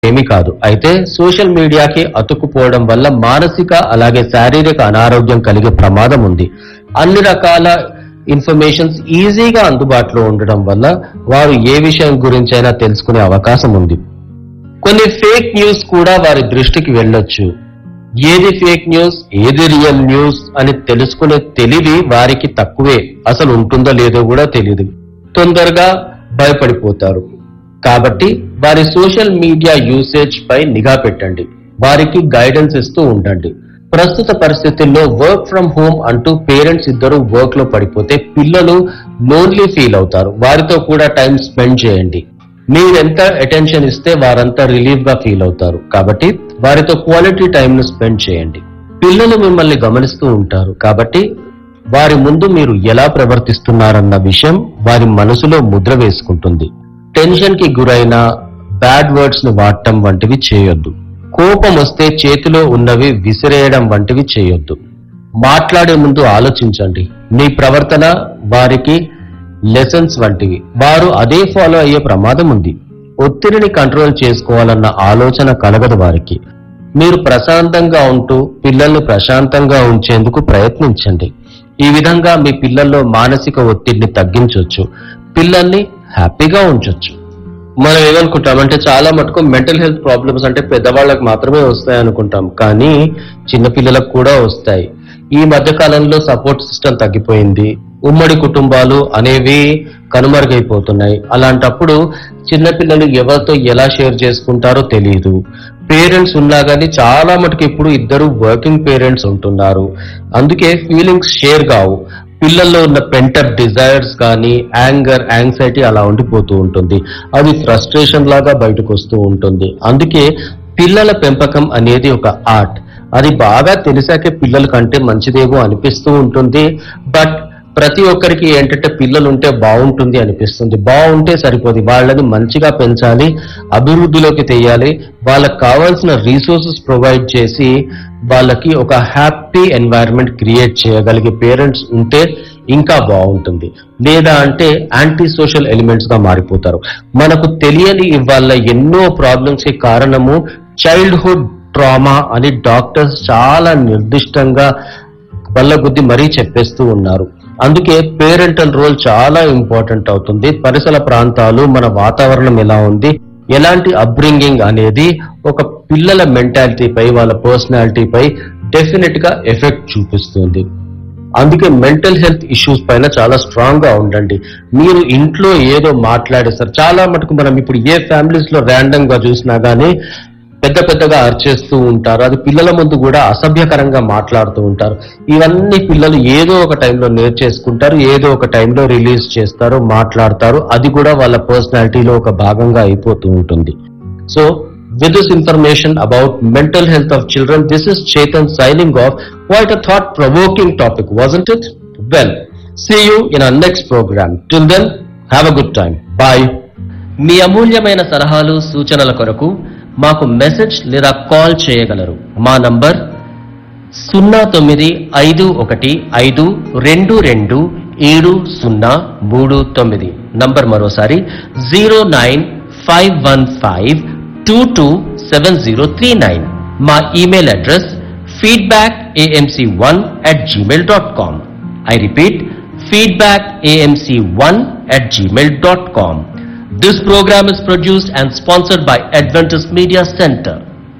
ఏమీ కాదు. అయితే సోషల్ మీడియాకి అతుక్కుపోవడం వల్ల మానసిక అలాగే శారీరక అనారోగ్యం కలిగే ప్రమాదం ఉంది. అన్ని రకాల ఇన్ఫర్మేషన్స్ ఈజీగా అందుబాటులో ఉండడం వల్ల వారు ఏ విషయం గురించైనా తెలుసుకునే అవకాశం ఉంది. కొన్ని ఫేక్ న్యూస్ కూడా వారి దృష్టికి వెళ్ళొచ్చు. ఏది ఫేక్ న్యూస్, ఏది రియల్ న్యూస్ అని తెలుసుకునే తెలివి వారికి తక్కువే. అసలు ఉంటుందో లేదో కూడా తెలియదు. తొందరగా భయపడిపోతారు. కాబట్టి వారి సోషల్ మీడియా యూసేజ్ పై నిఘా పెట్టండి. వారికి గైడెన్స్ ఇస్తూ ఉండండి. ప్రస్తుత పరిస్థితుల్లో వర్క్ ఫ్రం హోమ్ అంటూ పేరెంట్స్ ఇద్దరు వర్క్ లో పడిపోతే పిల్లలు లోన్లీ ఫీల్ అవుతారు. వారితో కూడా టైం స్పెండ్ చేయండి. మీరెంత అటెన్షన్ ఇస్తే వారంతా రిలీఫ్ గా ఫీల్ అవుతారు. కాబట్టి వారితో క్వాలిటీ టైం ను స్పెండ్ చేయండి. పిల్లలు మిమ్మల్ని గమనిస్తూ ఉంటారు. కాబట్టి వారి ముందు మీరు ఎలా ప్రవర్తిస్తున్నారన్న విషయం వారి మనసులో ముద్ర వేసుకుంటుంది. టెన్షన్ కి గురైన బ్యాడ్ వర్డ్స్ ను వాడటం వంటివి చేయొద్దు. కోపం వస్తే చేతిలో ఉన్నవి విసిరేయడం వంటివి చేయొద్దు. మాట్లాడే ముందు ఆలోచించండి. మీ ప్రవర్తన వారికి లెసన్స్ వంటివి. వారు అదే ఫాలో అయ్యే ప్రమాదం ఉంది. ఒత్తిడిని కంట్రోల్ చేసుకోవాలన్న ఆలోచన కలగదు వారికి. మీరు ప్రశాంతంగా ఉంటూ పిల్లల్ని ప్రశాంతంగా ఉంచేందుకు ప్రయత్నించండి. ఈ విధంగా మీ పిల్లల్లో మానసిక ఒత్తిడిని తగ్గించవచ్చు. పిల్లల్ని హ్యాపీగా ఉంచొచ్చు. మనం ఏమనుకుంటామంటే చాలా మటుకు మెంటల్ హెల్త్ ప్రాబ్లమ్స్ అంటే పెద్దవాళ్ళకి మాత్రమే వస్తాయి అనుకుంటాం. కానీ చిన్నపిల్లలకు కూడా వస్తాయి. ఈ మధ్య కాలంలో సపోర్ట్ సిస్టమ్ తగ్గిపోయింది. ఉమ్మడి కుటుంబాలు అనేవి కనుమరుగైపోతున్నాయి. అలాంటప్పుడు చిన్నపిల్లలు ఎవరితో ఎలా షేర్ చేసుకుంటారో తెలియదు. పేరెంట్స్ ఉన్నా కానీ చాలా మటుకు ఇప్పుడు ఇద్దరు వర్కింగ్ పేరెంట్స్ ఉంటున్నారు. అందుకే ఫీలింగ్స్ షేర్ కావు. పిల్లల్లో ఉన్న పెంటప్ డిజైర్స్ కానీ యాంగర్, యాంగ్జైటీ అలా ఉండిపోతూ ఉంటుంది. అది ఫ్రస్ట్రేషన్ లాగా బయటకు వస్తూ ఉంటుంది. అందుకే పిల్లల పెంపకం అనేది ఒక ఆర్ట్. అది బాగా తెలిసాకే పిల్లల కంటే మంచిదేమో అనిపిస్తూ ఉంటుంది. బట్ ప్రతి ఒక్కరికి ఏంటంటే పిల్లలు ఉంటే బాగుంటుంది అనిపిస్తుంది. బాగుంటే సరిపోదు. వాళ్ళని మంచిగా పెంచాలి, అభివృద్ధిలోకి తెయాలి. వాళ్ళకి కావాల్సిన రీసోర్సెస్ ప్రొవైడ్ చేసి వాళ్ళకి ఒక హ్యాపీ ఎన్వైరన్మెంట్ క్రియేట్ చేయగలిగే పేరెంట్స్ ఉంటే ఇంకా బాగుంటుంది. లేదా అంటే యాంటీ సోషల్ ఎలిమెంట్స్ గా మారిపోతారు. మనకు తెలియని ఇవాళ ఎన్నో ప్రాబ్లమ్స్ కి కారణము చైల్డ్హుడ్ ట్రామా అని డాక్టర్స్ చాలా నిర్దిష్టంగా బల్లగుద్ది మరీ చెప్పేస్తూ ఉన్నారు. అందుకే పేరెంటల్ రోల్ చాలా ఇంపార్టెంట్ అవుతుంది. పరిసర ప్రాంతాలు, మన వాతావరణం ఎలా ఉంది, ఎలాంటి అప్బ్రింగింగ్ అనేది ఒక పిల్లల మెంటాలిటీపై, వాళ్ళ పర్సనాలిటీపై డెఫినెట్ గా ఎఫెక్ట్ చూపిస్తుంది. అందుకే మెంటల్ హెల్త్ ఇష్యూస్ పైన చాలా స్ట్రాంగ్ గా ఉండండి. మీరు ఇంట్లో ఏదో మాట్లాడేస్తారు. చాలా మటుకు మనం ఇప్పుడు ఏ ఫ్యామిలీస్ లో ర్యాండమ్ గా చూసినా గానీ పెద్దగా అరిచేస్తూ ఉంటారు. అది పిల్లల ముందు కూడా అసభ్యకరంగా మాట్లాడుతూ ఉంటారు. ఇవన్నీ పిల్లలు ఏదో ఒక టైంలో నేర్చేసుకుంటారు. ఏదో ఒక టైంలో రిలీజ్ చేస్తారు, మాట్లాడతారు. అది కూడా వాళ్ళ పర్సనాలిటీలో ఒక భాగంగా అయిపోతూ ఉంటుంది. So with this information about mental health of children, this is Chetan signing off. Quite a thought-provoking topic, wasn't it? Well, see you in our next program. Till then, have a good time. Bye. మీ అమూల్యమైన సలహాలు, సూచనల కొరకు మాకు message లేదా call చేయగలరు. మా number 0951522739. Number మరోసారి 09515227039. మా email address feedbackamc1@gmail.com. I repeat, feedbackamc1@gmail.com. This program is produced and sponsored by Adventist Media Center.